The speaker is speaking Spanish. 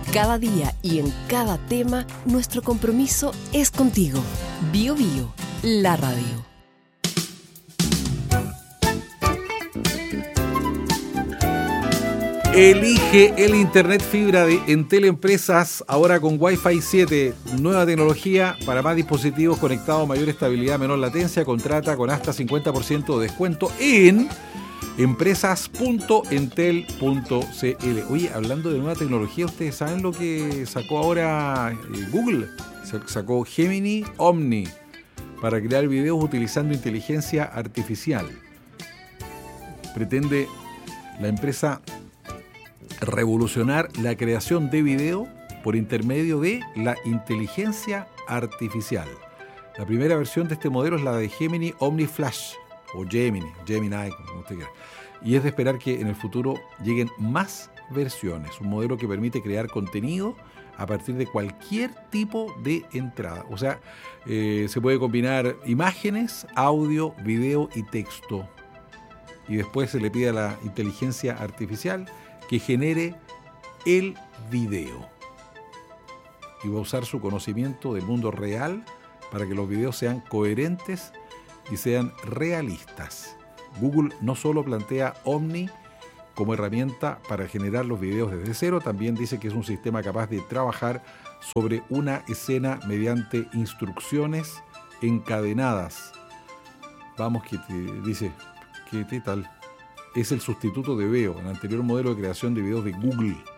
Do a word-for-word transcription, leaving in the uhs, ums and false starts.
Cada día y en cada tema, nuestro compromiso es contigo. Bio Bio, la radio. Elige el Internet fibra de Entel Empresas, ahora con Wi-Fi siete, nueva tecnología para más dispositivos conectados, mayor estabilidad, menor latencia. Contrata con hasta cincuenta por ciento de descuento en empresas punto entel punto c l. Oye, hablando de nueva tecnología, ¿ustedes saben lo que sacó ahora Google? Sacó Gemini Omni para crear videos utilizando inteligencia artificial. Pretende la empresa revolucionar la creación de video por intermedio de la inteligencia artificial. La primera versión de este modelo es la de Gemini Omni Flash, o Gemini, Gemini, como usted quiera. Y es de esperar que en el futuro lleguen más versiones. Un modelo que permite crear contenido a partir de cualquier tipo de entrada. O sea, eh, se puede combinar imágenes, audio, video y texto. Y después se le pide a la inteligencia artificial que genere el video. Y va a usar su conocimiento del mundo real para que los videos sean coherentes y sean realistas. Google no solo plantea Omni como herramienta para generar los videos desde cero, también dice que es un sistema capaz de trabajar sobre una escena mediante instrucciones encadenadas. Vamos, que te dice, ¿qué tal? Es el sustituto de Veo, el anterior modelo de creación de videos de Google.